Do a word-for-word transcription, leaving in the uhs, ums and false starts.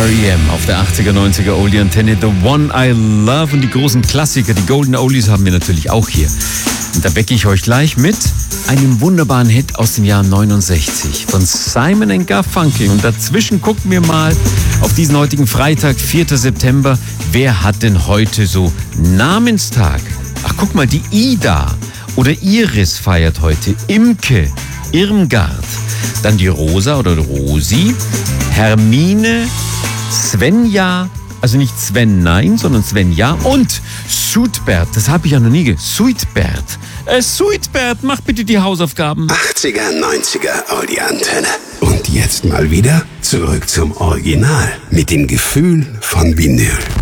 R E M auf der achtziger, neunziger Oldie Antenne. The One I Love und die großen Klassiker, die Golden Oldies haben wir natürlich auch hier. Und da wecke ich euch gleich mit einem wunderbaren Hit aus dem Jahr neunundsechzig von Simon and Garfunkel. Und dazwischen gucken wir mal auf diesen heutigen Freitag, vierter September. Wer hat denn heute so Namenstag? Ach, guck mal, die Ida oder Iris feiert heute. Imke, Irmgard. Dann die Rosa oder Rosi, Hermine, Svenja, also nicht Sven, nein, sondern Svenja und Suitbert, das habe ich ja noch nie gehört. Suitbert. Äh, Suitbert, mach bitte die Hausaufgaben. achtziger, neunziger Audi Antenne. Und jetzt mal wieder zurück zum Original mit dem Gefühl von Vinyl.